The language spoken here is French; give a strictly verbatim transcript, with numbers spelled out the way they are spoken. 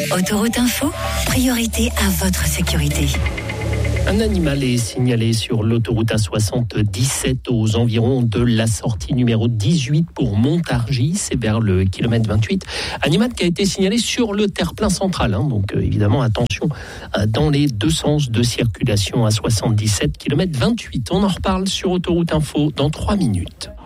Autoroute Info, priorité à votre sécurité. Un animal est signalé sur l'autoroute A soixante-dix-sept aux environs de la sortie numéro dix-huit pour Montargis, c'est vers le kilomètre vingt-huit. Animal qui a été signalé sur le terre-plein central, hein, donc euh, évidemment attention euh, dans les deux sens de circulation. A soixante-dix-sept, kilomètre vingt-huit. On en reparle sur Autoroute Info dans trois minutes.